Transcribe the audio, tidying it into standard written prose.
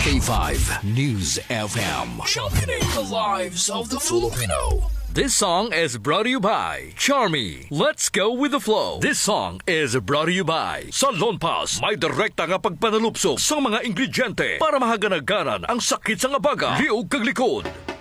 K5 News FM. Championing the lives of the Filipino. This song is brought to you by Charmy. Let's go with the flow. This song is brought to you by Salon Pass. May direkta nga pagpanalupsok sa mga ingrediente para mahaganagaran ang sakit sa nga baga. Liog kag likod.